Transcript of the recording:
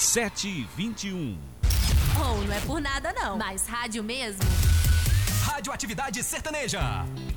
7h21. Oh, não é por nada não, mas rádio mesmo. Radioatividade Sertaneja.